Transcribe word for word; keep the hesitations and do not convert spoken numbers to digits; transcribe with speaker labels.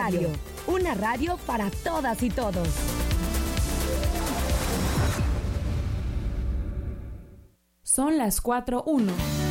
Speaker 1: Radio, una radio para todas y todos.
Speaker 2: Son las cuatro uno.